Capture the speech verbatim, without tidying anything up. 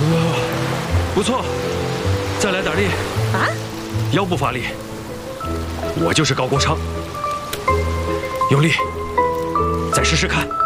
不错，再来点力啊！ 腰部发力。我就是高国昌，用力，再试试看。